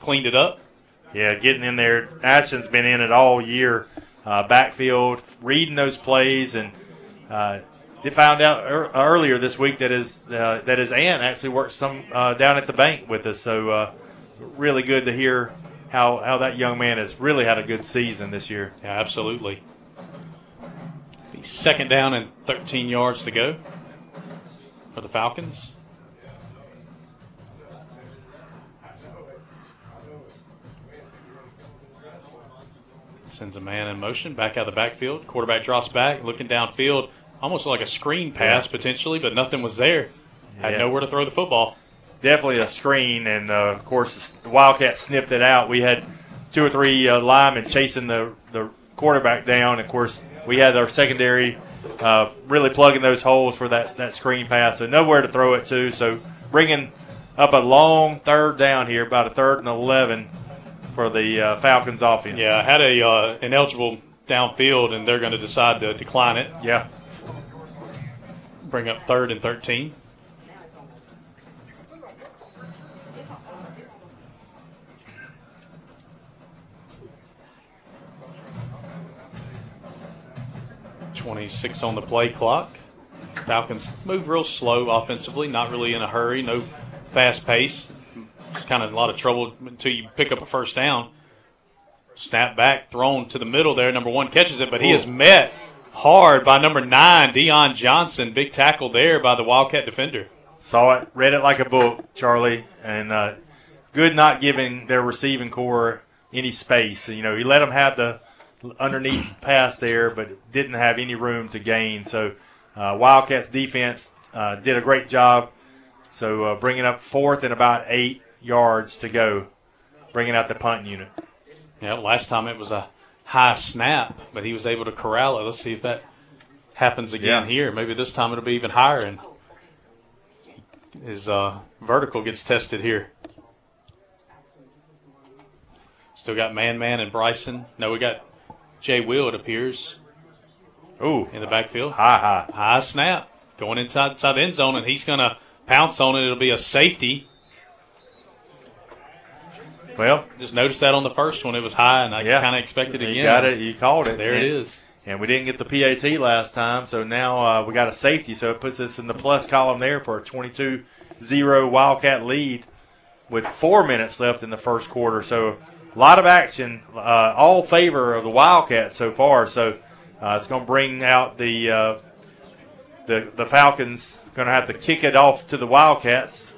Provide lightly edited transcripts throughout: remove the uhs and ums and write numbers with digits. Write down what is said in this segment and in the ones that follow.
cleaned it up. Yeah, getting in there. Ashton's been in it all year, backfield, reading those plays, and they found out earlier this week that his aunt actually works some down at the bank with us. So really good to hear how that young man has really had a good season this year. Yeah, absolutely. Be second down and 13 yards to go for the Falcons. Sends a man in motion, back out of the backfield. Quarterback drops back, looking downfield, almost like a screen pass potentially, but nothing was there. Had nowhere to throw the football. Definitely a screen, and of course the Wildcats snipped it out. We had 2 or 3 linemen chasing the quarterback down. Of course, we had our secondary really plugging those holes for that screen pass, so nowhere to throw it to. So bringing up a long third down here, about a 3rd and 11 for the Falcons offense. Yeah, I had a ineligible downfield, and they're going to decide to decline it. Yeah. Bring up 3rd and 13. .26 on the play clock. Falcons move real slow offensively, not really in a hurry, no fast pace. It's kind of a lot of trouble until you pick up a first down. Snap back, thrown to the middle there. Number 1 catches it, but he is met hard by number 9, Deion Johnson. Big tackle there by the Wildcat defender. Saw it, read it like a book, Charlie, and good not giving their receiving core any space. You know, he let them have the underneath pass there, but didn't have any room to gain. So Wildcats defense did a great job. So bringing up 4th and about 8 yards to go, bringing out the punt unit. Yeah, last time it was a high snap, but he was able to corral it. Let's see if that happens again here. Maybe this time it'll be even higher, and his vertical gets tested here. Still got man and Bryson. No, we got Jay Will, it appears. Ooh, in the backfield. High snap. Going inside the end zone, and he's going to pounce on it. It'll be a safety. Well, just noticed that on the first one. It was high, and I kind of expected it again. You got it. You called it. There it is. And we didn't get the PAT last time, so now we got a safety. So it puts us in the plus column there for a 22-0 Wildcat lead with 4 minutes left in the first quarter. So a lot of action, all favor of the Wildcats so far. So it's going to bring out the Falcons. Going to have to kick it off to the Wildcats.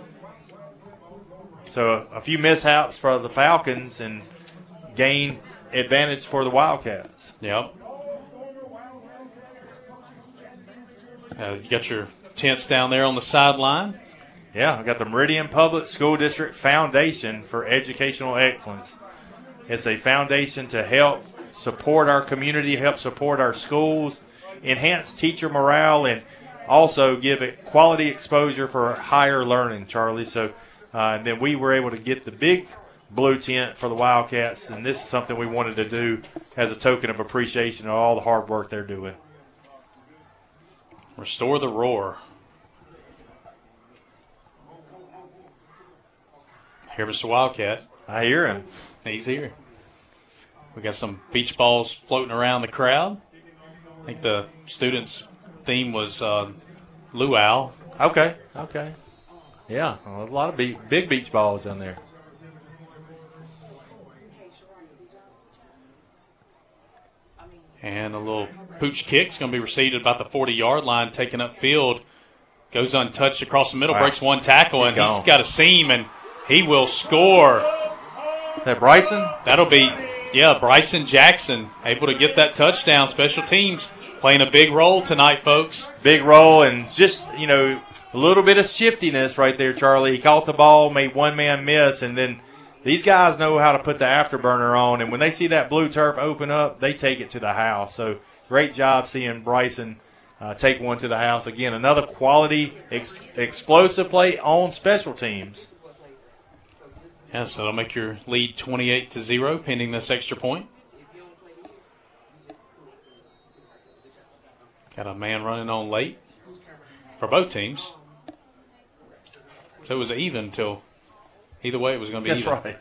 So a few mishaps for the Falcons and gain advantage for the Wildcats. Yep. You got your tents down there on the sideline. Yeah, I got the Meridian Public School District Foundation for Educational Excellence. It's a foundation to help support our community, help support our schools, enhance teacher morale, and also give it quality exposure for higher learning, Charlie. So and then we were able to get the big blue tent for the Wildcats, and this is something we wanted to do as a token of appreciation of all the hard work they're doing. Restore the roar. Hear Mr. Wildcat. I hear him. He's here. We got some beach balls floating around the crowd. I think the students' theme was luau. Okay. Yeah, a lot of big beach balls in there. And a little pooch kick is going to be received at about the 40-yard line, taken up field. Goes untouched across the middle, breaks one tackle, and he's got a seam, and he will score. Is that Bryson? That'll be, Bryson Jackson able to get that touchdown. Special teams playing a big role tonight, folks. Big role, and just, a little bit of shiftiness right there, Charlie. He caught the ball, made one man miss, and then these guys know how to put the afterburner on. And when they see that blue turf open up, they take it to the house. So great job seeing Bryson take one to the house. Again, another quality explosive play on special teams. Yeah, so that'll make your lead 28-0 pending this extra point. Got a man running on late for both teams. So it was even until either way it was going to be even. That's right.